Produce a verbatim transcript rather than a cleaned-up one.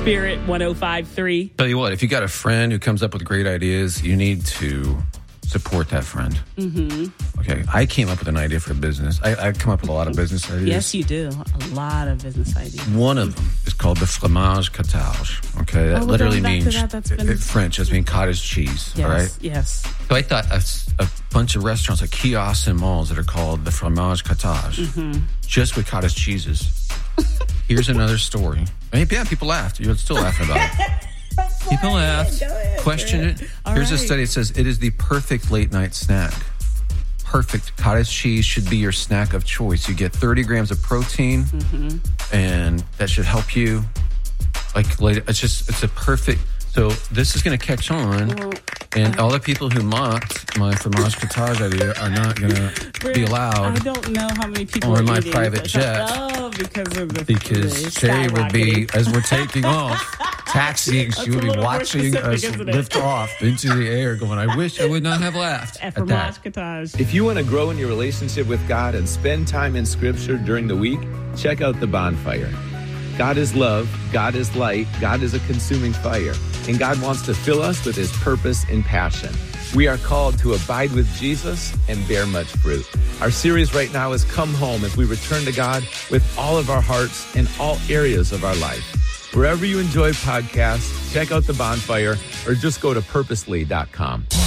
Spirit one oh five point three. Tell you what, if you got a friend who comes up with great ideas, you need to support that friend. Mm-hmm. Okay, I came up with an idea for a business. I, I come up with a lot of business ideas. Yes, you do. A lot of business ideas. One of them is called the fromage cottage. Okay, that Oh, we're literally going back means to that. That's been- it- French. That's mean cottage cheese. Yes, all right. yes. So I thought a, a bunch of restaurants, like kiosks and malls, that are called the fromage cottage, Mm-hmm. just with cottage cheeses. Here's another story. I mean, yeah, people laughed. You're still laughing about it. People laughed, questioned it. All Here's a right. study. It says it is the perfect late night snack. Perfect. Cottage cheese should be your snack of choice. You get thirty grams of protein, Mm-hmm. and that should help you. Like, later, it's just, it's a perfect. So this is going to catch on, Well, and all the people who mocked my fromage cottage idea are not going to be I allowed. don't know how many people on are my eating private this. jet. Oh, because of the Because the Shay will be, skyrocketing. as we're taking off, taxiing, That's she will a be little more watching specific, us isn't it? lift off into the air going, I wish I would not have laughed At at that. fromage cottage. If you want to grow in your relationship with God and spend time in Scripture during the week, check out The Bonfire. God is love, God is light, God is a consuming fire, and God wants to fill us with His purpose and passion. We are called to abide with Jesus and bear much fruit. Our series right now is Come Home as we return to God with all of our hearts in all areas of our life. Wherever you enjoy podcasts, check out The Bonfire or just go to purposely dot com.